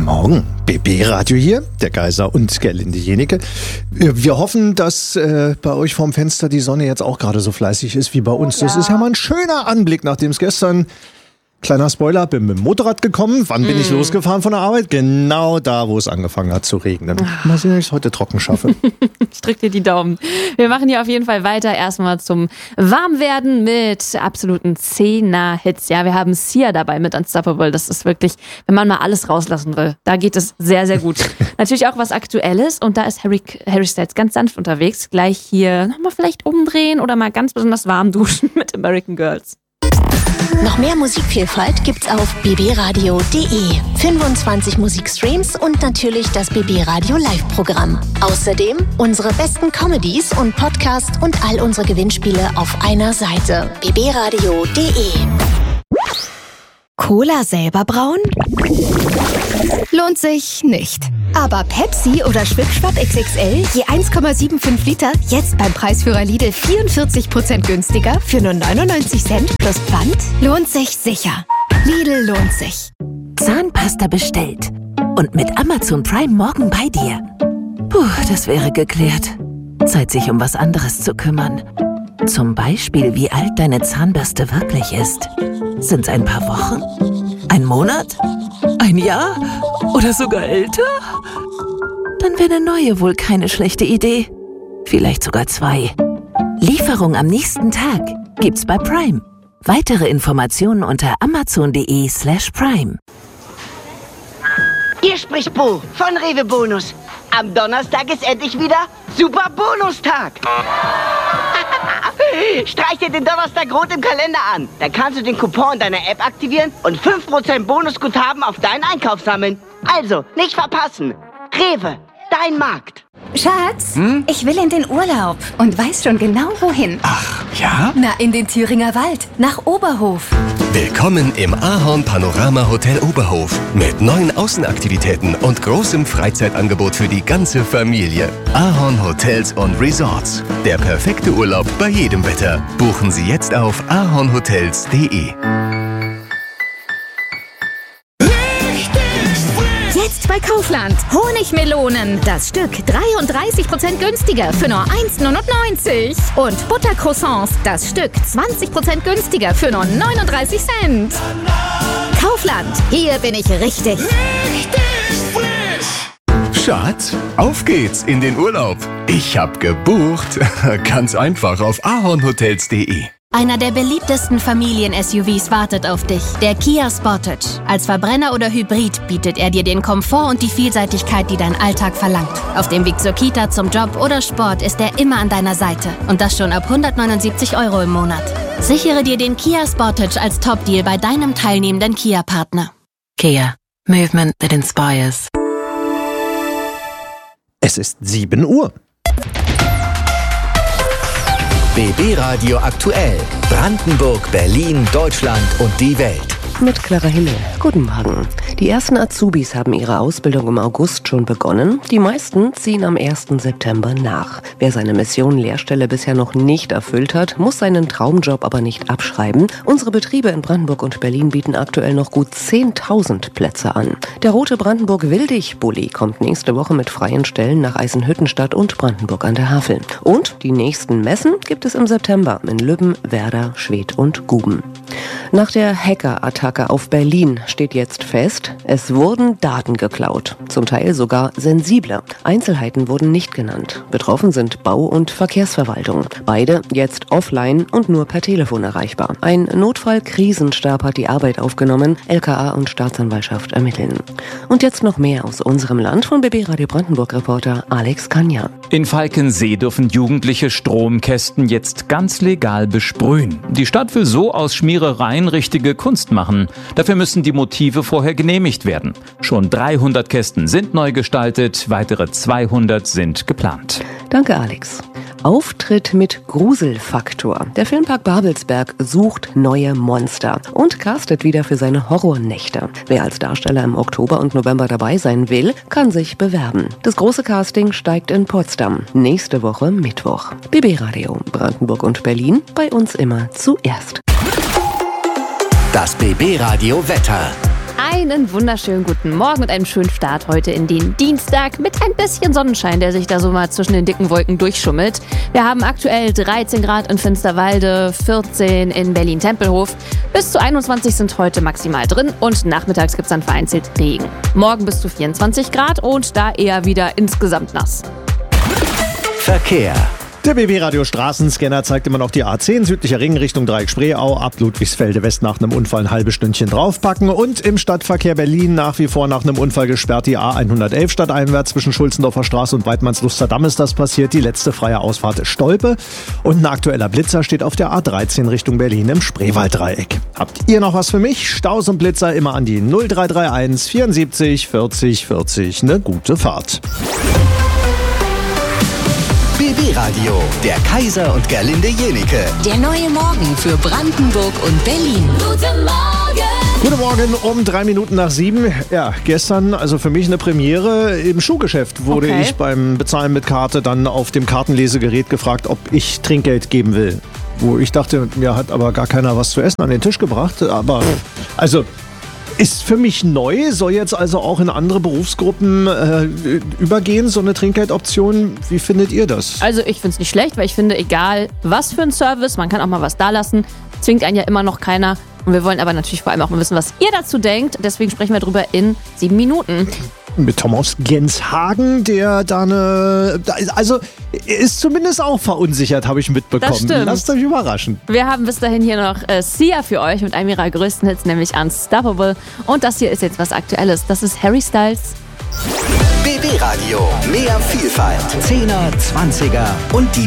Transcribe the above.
Guten Morgen, BB Radio hier, der Geiser und Gerlinde Jenike. Wir hoffen, dass bei euch vorm Fenster die Sonne jetzt auch gerade so fleißig ist wie bei uns. Das ist ja mal ein schöner Anblick, nachdem es gestern, kleiner Spoiler, bin mit dem Motorrad gekommen. Wann bin ich losgefahren von der Arbeit? Genau da, wo es angefangen hat zu regnen. Mal sehen, ob ich es heute trocken schaffe. Ich drück dir die Daumen. Wir machen hier auf jeden Fall weiter. Erstmal zum Warmwerden mit absoluten 10er-Hits. Ja, wir haben Sia dabei mit Unstoppable. Das ist wirklich, wenn man mal alles rauslassen will, da geht es sehr, sehr gut. Natürlich auch was Aktuelles und da ist Harry Styles ganz sanft unterwegs. Gleich hier nochmal vielleicht umdrehen oder mal ganz besonders warm duschen mit American Girls. Noch mehr Musikvielfalt gibt's auf bbradio.de. 25 Musikstreams und natürlich das BB Radio Live-Programm. Außerdem unsere besten Comedies und Podcasts und all unsere Gewinnspiele auf einer Seite. bbradio.de. Cola selber brauen? Lohnt sich nicht. Aber Pepsi oder Schwip-Schwap XXL, je 1,75 Liter, jetzt beim Preisführer Lidl 44% günstiger für nur 99 Cent plus Pfand? Lohnt sich sicher. Lidl lohnt sich. Zahnpasta bestellt. Und mit Amazon Prime morgen bei dir. Puh, das wäre geklärt. Zeit, sich um was anderes zu kümmern. Zum Beispiel, wie alt deine Zahnbürste wirklich ist. Sind's ein paar Wochen? Ein Monat? Ein Jahr? Oder sogar älter? Dann wäre eine neue wohl keine schlechte Idee. Vielleicht sogar 2. Lieferung am nächsten Tag gibt's bei Prime. Weitere Informationen unter amazon.de/prime. Hier spricht Bo von Rewe Bonus. Am Donnerstag ist endlich wieder Super Bonustag. Streich dir den Donnerstag rot im Kalender an. Dann kannst du den Coupon deiner App aktivieren und 5% Bonusguthaben auf deinen Einkauf sammeln. Also, nicht verpassen. Rewe, dein Markt. Schatz, ich will in den Urlaub und weiß schon genau wohin. Ach, ja? Na, in den Thüringer Wald, nach Oberhof. Willkommen im Ahorn Panorama Hotel Oberhof mit neuen Außenaktivitäten und großem Freizeitangebot für die ganze Familie. Ahorn Hotels und Resorts. Der perfekte Urlaub bei jedem Wetter. Buchen Sie jetzt auf ahornhotels.de. Jetzt bei Kaufland. Honigmelonen. Das Stück 33% günstiger für nur 1,99. Und Buttercroissants. Das Stück 20% günstiger für nur 39 Cent. Kaufland. Hier bin ich richtig. Schatz, auf geht's in den Urlaub. Ich hab gebucht. Ganz einfach auf ahornhotels.de. Einer der beliebtesten Familien-SUVs wartet auf dich. Der Kia Sportage. Als Verbrenner oder Hybrid bietet er dir den Komfort und die Vielseitigkeit, die dein Alltag verlangt. Auf dem Weg zur Kita, zum Job oder Sport ist er immer an deiner Seite. Und das schon ab 179 € im Monat. Sichere dir den Kia Sportage als Top-Deal bei deinem teilnehmenden Kia-Partner. Kia. Movement that inspires. Es ist 7 Uhr. BB Radio aktuell. Brandenburg, Berlin, Deutschland und die Welt. Mit Clara Himmel. Guten Morgen. Die ersten Azubis haben ihre Ausbildung im August schon begonnen. Die meisten ziehen am 1. September nach. Wer seine Mission Lehrstelle bisher noch nicht erfüllt hat, muss seinen Traumjob aber nicht abschreiben. Unsere Betriebe in Brandenburg und Berlin bieten aktuell noch gut 10.000 Plätze an. Der rote Brandenburg-Wildig-Bulli kommt nächste Woche mit freien Stellen nach Eisenhüttenstadt und Brandenburg an der Havel. Und die nächsten Messen gibt es im September in Lübben, Werder, Schwedt und Guben. Nach der Hacker-Attacke auf Berlin steht jetzt fest, es wurden Daten geklaut. Zum Teil sogar sensible. Einzelheiten wurden nicht genannt. Betroffen sind Bau- und Verkehrsverwaltung. Beide jetzt offline und nur per Telefon erreichbar. Ein Notfall-Krisenstab hat die Arbeit aufgenommen. LKA und Staatsanwaltschaft ermitteln. Und jetzt noch mehr aus unserem Land von BB Radio Brandenburg-Reporter Alex Kanja. In Falkensee dürfen Jugendliche Stromkästen jetzt ganz legal besprühen. Die Stadt will so aus Schmierereien richtige Kunst machen. Dafür müssen die Motive vorher genehmigt werden. Schon 300 Kästen sind neu gestaltet, weitere 200 sind geplant. Danke, Alex. Auftritt mit Gruselfaktor. Der Filmpark Babelsberg sucht neue Monster und castet wieder für seine Horrornächte. Wer als Darsteller im Oktober und November dabei sein will, kann sich bewerben. Das große Casting steigt in Potsdam. Nächste Woche Mittwoch. BB Radio Brandenburg und Berlin, bei uns immer zuerst. Das BB Radio Wetter. Einen wunderschönen guten Morgen und einen schönen Start heute in den Dienstag mit ein bisschen Sonnenschein, der sich da so mal zwischen den dicken Wolken durchschummelt. Wir haben aktuell 13 Grad in Finsterwalde, 14 in Berlin-Tempelhof. Bis zu 21 sind heute maximal drin und nachmittags gibt es dann vereinzelt Regen. Morgen bis zu 24 Grad und da eher wieder insgesamt nass. Verkehr. Der BB-Radio Straßenscanner zeigt immer noch die A10 südlicher Ring Richtung Dreieck Spreeau ab Ludwigsfelde West nach einem Unfall ein halbes Stündchen draufpacken und im Stadtverkehr Berlin nach wie vor nach einem Unfall gesperrt die A111 stadteinwärts zwischen Schulzendorfer Straße und Weidmannsluster Damm ist das passiert. Die letzte freie Ausfahrt ist Stolpe und ein aktueller Blitzer steht auf der A13 Richtung Berlin im Spreewalddreieck. Habt ihr noch was für mich? Staus und Blitzer immer an die 0331 74 40 40. Eine gute Fahrt. BB Radio, der Kaiser und Gerlinde Jenike. Der neue Morgen für Brandenburg und Berlin. Guten Morgen! Guten Morgen um 3 Minuten nach 7. Ja, gestern, also für mich eine Premiere. Im Schuhgeschäft wurde ich beim Bezahlen mit Karte dann auf dem Kartenlesegerät gefragt, ob ich Trinkgeld geben will. Wo ich dachte, mir hat aber gar keiner was zu essen an den Tisch gebracht. Aber, also... Ist für mich neu, soll jetzt also auch in andere Berufsgruppen übergehen, so eine Trinkgeldoption. Wie findet ihr das? Also ich finde es nicht schlecht, weil ich finde, egal was für ein Service, man kann auch mal was da lassen, zwingt einen ja immer noch keiner. Und wir wollen aber natürlich vor allem auch mal wissen, was ihr dazu denkt. Deswegen sprechen wir drüber in 7 Minuten. Mit Thomas Genshagen, der da also ist zumindest auch verunsichert, habe ich mitbekommen. Das stimmt. Lasst euch überraschen. Wir haben bis dahin hier noch Sia für euch mit einem ihrer größten Hits, nämlich Unstoppable. Und das hier ist jetzt was Aktuelles. Das ist Harry Styles. BB Radio, mehr Vielfalt. 10er, 20er und die